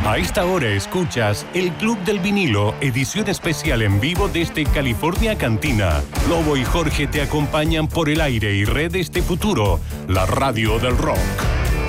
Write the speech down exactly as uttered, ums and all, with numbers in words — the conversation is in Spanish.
A esta hora escuchas el Club del Vinilo, edición especial en vivo desde California Cantina. Lobo y Jorge te acompañan por el aire y redes de Futuro, la radio del rock.